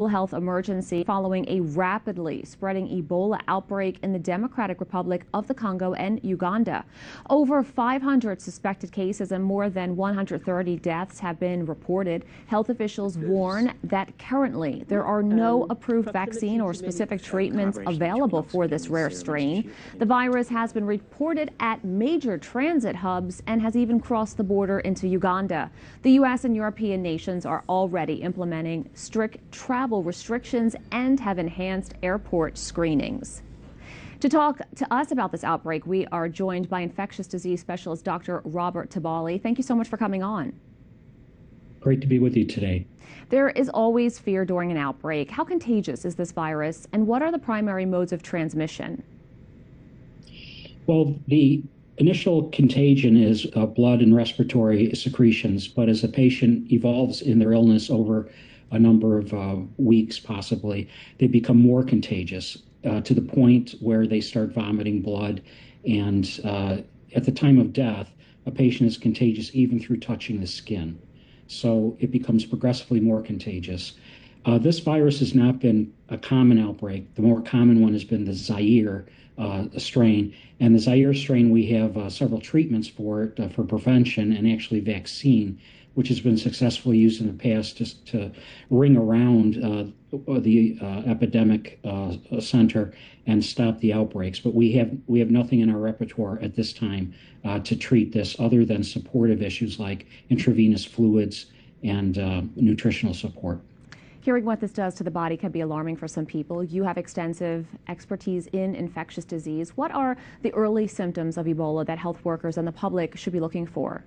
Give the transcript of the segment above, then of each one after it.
global health emergency following a rapidly spreading Ebola outbreak in the Democratic Republic of the Congo and Uganda. Over 500 suspected cases and more than 130 deaths have been reported. Health officials warn that currently there are no approved vaccine or specific treatments available for this rare strain. The virus has been reported at major transit hubs and has even crossed the border into Uganda. The U.S. and European nations are already implementing strict travel restrictions and have enhanced airport screenings. To talk to us about this outbreak, we are joined by infectious disease specialist Dr. Robert Tebali. Thank you so much for coming on. Great to be with you today. There is always fear during an outbreak. How contagious is this virus, and what are the primary modes of transmission? Well, the initial contagion is blood and respiratory secretions, but as a patient evolves in their illness over a number of weeks, possibly, they become more contagious to the point where they start vomiting blood. And at the time of death, a patient is contagious even through touching the skin. So it becomes progressively more contagious. This virus has not been a common outbreak. The more common one has been the Zaire strain. And the Zaire strain, we have several treatments for it for prevention and actually vaccine, which has been successfully used in the past just to ring around the epidemic center and stop the outbreaks. But we have nothing in our repertoire at this time to treat this other than supportive issues like intravenous fluids and nutritional support. Hearing what this does to the body can be alarming for some people. You have extensive expertise in infectious disease. What are the early symptoms of Ebola that health workers and the public should be looking for?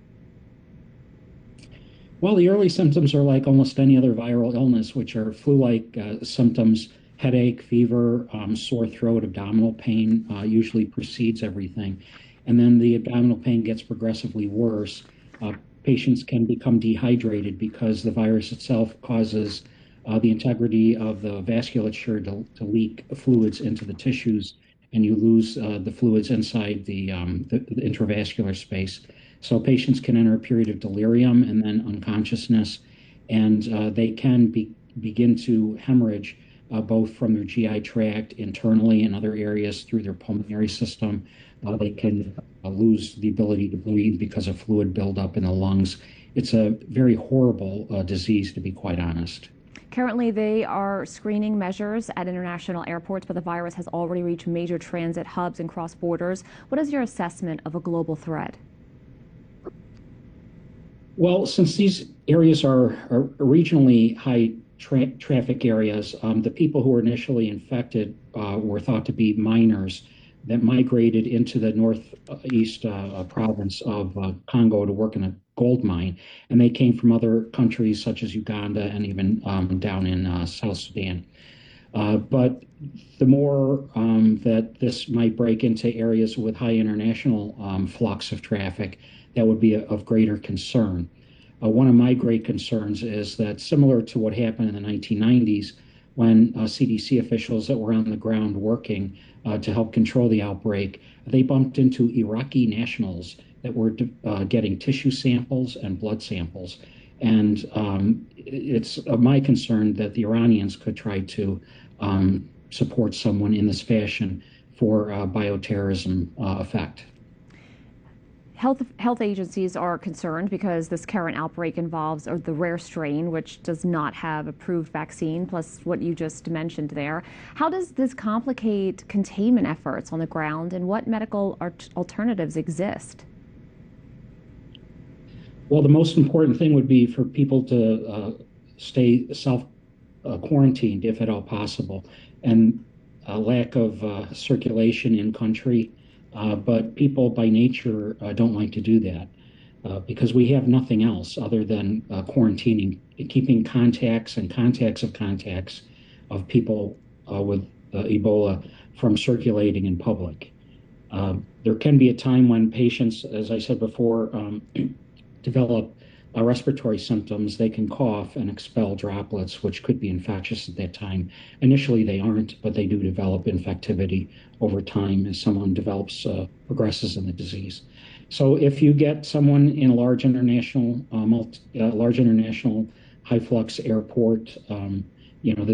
Well, the early symptoms are like almost any other viral illness, which are flu-like symptoms: headache, fever, sore throat, abdominal pain usually precedes everything. And then the abdominal pain gets progressively worse. Patients can become dehydrated because the virus itself causes the integrity of the vasculature to leak fluids into the tissues, and you lose the fluids inside the intravascular space. So patients can enter a period of delirium and then unconsciousness, and they can begin to hemorrhage both from their GI tract internally and other areas through their pulmonary system. They can lose the ability to breathe because of fluid buildup in the lungs. It's a very horrible disease, to be quite honest. Currently, they are screening measures at international airports, but the virus has already reached major transit hubs and cross borders. What is your assessment of a global threat? Well, since these areas are regionally high traffic areas, the people who were initially infected were thought to be miners that migrated into the northeast province of Congo to work in a gold mine, and they came from other countries such as Uganda and even down in South Sudan. But the more that this might break into areas with high international flux of traffic, that would be of greater concern. One of my great concerns is that, similar to what happened in the 1990s, when CDC officials that were on the ground working to help control the outbreak, they bumped into Iraqi nationals that were getting tissue samples and blood samples. And it's my concern that the Iranians could try to support someone in this fashion for bioterrorism effect. Health agencies are concerned because this current outbreak involves the rare strain, which does not have approved vaccine, plus what you just mentioned there. How does this complicate containment efforts on the ground, and what medical alternatives exist? Well, the most important thing would be for people to stay self-quarantined if at all possible, and a lack of circulation in country. But people by nature don't like to do that because we have nothing else other than quarantining, keeping contacts and contacts of people with Ebola from circulating in public. There can be a time when patients, as I said before, develop respiratory symptoms. They can cough and expel droplets, which could be infectious at that time. Initially, they aren't, but they do develop infectivity over time as someone progresses in the disease. So if you get someone in a large international high flux airport,